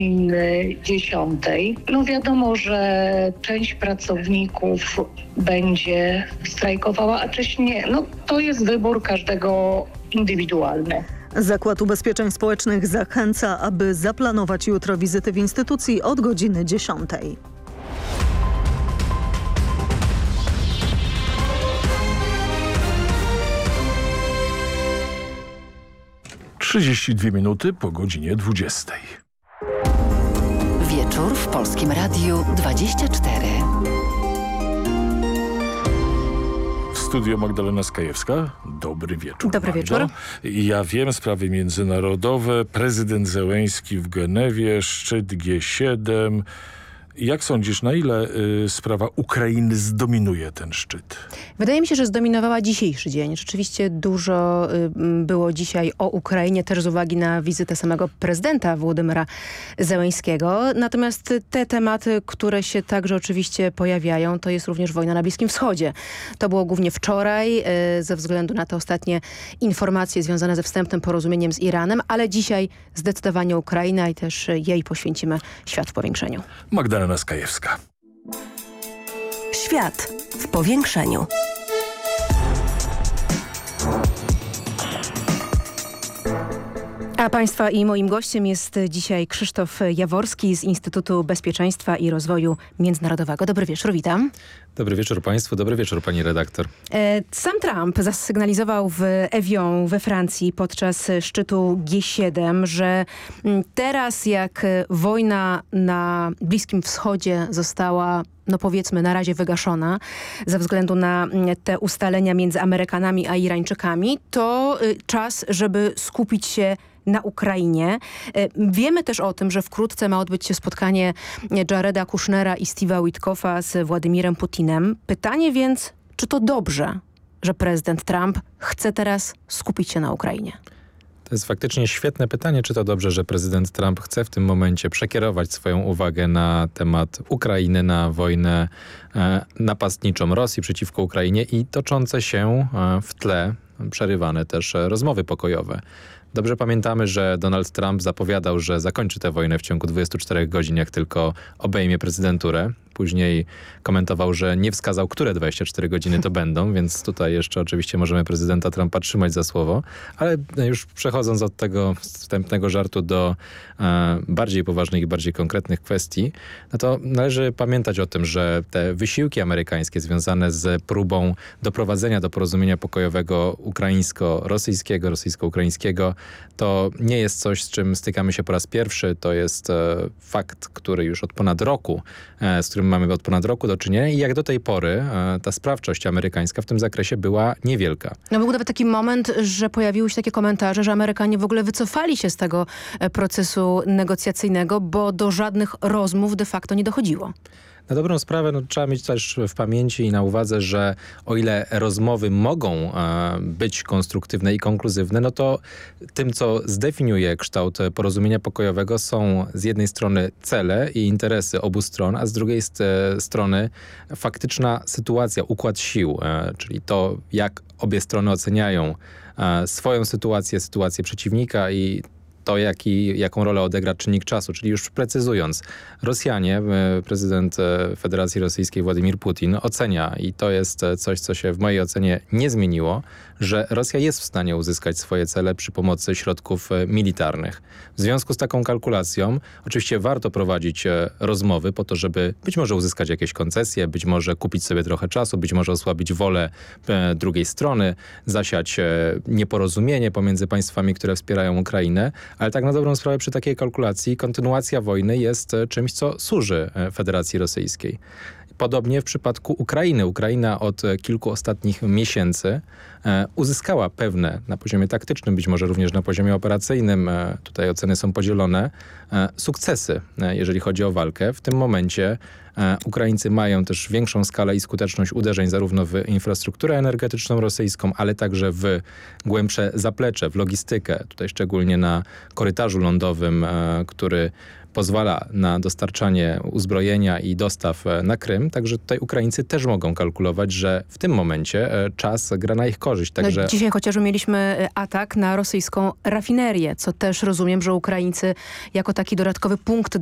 10. No wiadomo, że część pracowników będzie strajkowała, a część nie. No to jest wybór każdego indywidualny. Zakład Ubezpieczeń Społecznych zachęca, aby zaplanować jutro wizyty w instytucji od godziny 10. 32 minuty po godzinie 20. Wieczór w Polskim Radiu 24. W studio Magdalena Skajewska. Dobry wieczór. Dobry wieczór. Ja wiem, sprawy międzynarodowe. Prezydent Zełenski w Genewie, szczyt G7. Jak sądzisz, na ile sprawa Ukrainy zdominuje ten szczyt? Wydaje mi się, że zdominowała dzisiejszy dzień. Rzeczywiście dużo było dzisiaj o Ukrainie, też z uwagi na wizytę samego prezydenta Wołodymyra Zełenskiego. Natomiast te tematy, które się także oczywiście pojawiają, to jest również wojna na Bliskim Wschodzie. To było głównie wczoraj, ze względu na te ostatnie informacje związane ze wstępnym porozumieniem z Iranem, ale dzisiaj zdecydowanie Ukraina i też jej poświęcimy świat w powiększeniu. Magdalena Skajewska. Świat w powiększeniu. A Państwa i moim gościem jest dzisiaj Krzysztof Jaworski z Instytutu Bezpieczeństwa i Rozwoju Międzynarodowego. Dobry wieczór, witam. Dobry wieczór Państwu, dobry wieczór Pani redaktor. Sam Trump zasygnalizował w Evian we Francji podczas szczytu G7, że teraz jak wojna na Bliskim Wschodzie została powiedzmy na razie wygaszona ze względu na te ustalenia między Amerykanami a Irańczykami, to czas, żeby skupić się na Ukrainie. Wiemy też o tym, że wkrótce ma odbyć się spotkanie Jareda Kushnera i Steve'a Witkoffa z Władimirem Putinem. Pytanie więc, czy to dobrze, że prezydent Trump chce teraz skupić się na Ukrainie? To jest faktycznie świetne pytanie, czy to dobrze, że prezydent Trump chce w tym momencie przekierować swoją uwagę na temat Ukrainy, na wojnę napastniczą Rosji przeciwko Ukrainie i toczące się w tle przerywane też rozmowy pokojowe. Dobrze pamiętamy, że Donald Trump zapowiadał, że zakończy tę wojnę w ciągu 24 godzin, jak tylko obejmie prezydenturę. Później komentował, że nie wskazał, które 24 godziny to będą, więc tutaj jeszcze oczywiście możemy prezydenta Trumpa trzymać za słowo. Ale już przechodząc od tego wstępnego żartu do bardziej poważnych i bardziej konkretnych kwestii, no to należy pamiętać o tym, że te wysiłki amerykańskie związane z próbą doprowadzenia do porozumienia pokojowego ukraińsko-rosyjskiego, rosyjsko-ukraińskiego, to nie jest coś, z czym stykamy się po raz pierwszy. To jest fakt, który już od ponad roku, z którym mamy od ponad roku do czynienia i jak do tej pory ta sprawczość amerykańska w tym zakresie była niewielka. No był nawet taki moment, że pojawiły się takie komentarze, że Amerykanie w ogóle wycofali się z tego procesu negocjacyjnego, bo do żadnych rozmów de facto nie dochodziło. Na dobrą sprawę trzeba mieć też w pamięci i na uwadze, że o ile rozmowy mogą być konstruktywne i konkluzywne, no to tym, co zdefiniuje kształt porozumienia pokojowego, są z jednej strony cele i interesy obu stron, a z drugiej strony faktyczna sytuacja, układ sił, czyli to, jak obie strony oceniają swoją sytuację, sytuację przeciwnika i to, jaką rolę odegra czynnik czasu, czyli już precyzując, Rosjanie, prezydent Federacji Rosyjskiej Władimir Putin ocenia, i to jest coś, co się w mojej ocenie nie zmieniło, że Rosja jest w stanie uzyskać swoje cele przy pomocy środków militarnych. W związku z taką kalkulacją oczywiście warto prowadzić rozmowy po to, żeby być może uzyskać jakieś koncesje, być może kupić sobie trochę czasu, być może osłabić wolę drugiej strony, zasiać nieporozumienie pomiędzy państwami, które wspierają Ukrainę, ale tak na dobrą sprawę przy takiej kalkulacji kontynuacja wojny jest czymś, co służy Federacji Rosyjskiej. Podobnie w przypadku Ukrainy. Ukraina od kilku ostatnich miesięcy uzyskała pewne, na poziomie taktycznym, być może również na poziomie operacyjnym, tutaj oceny są podzielone, sukcesy, jeżeli chodzi o walkę. W tym momencie Ukraińcy mają też większą skalę i skuteczność uderzeń zarówno w infrastrukturę energetyczną rosyjską, ale także w głębsze zaplecze, w logistykę. Tutaj szczególnie na korytarzu lądowym, który pozwala na dostarczanie uzbrojenia i dostaw na Krym. Także tutaj Ukraińcy też mogą kalkulować, że w tym momencie czas gra na ich korzyść. Także... No, dzisiaj chociażby mieliśmy atak na rosyjską rafinerię, co też rozumiem, że Ukraińcy jako taki dodatkowy punkt